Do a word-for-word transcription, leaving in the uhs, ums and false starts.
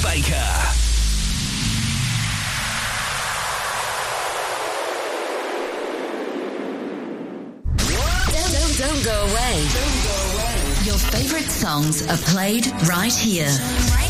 Baker. Don't, don't go away. Don't go away. Your favorite songs are played right here. Right